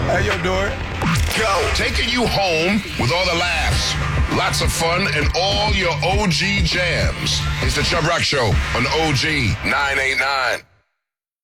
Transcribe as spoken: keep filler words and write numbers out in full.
How you doing? Go. Taking you home with all the laughs, lots of fun, and all your O G jams. It's the Chubb Rock Show on O G nine eighty-nine.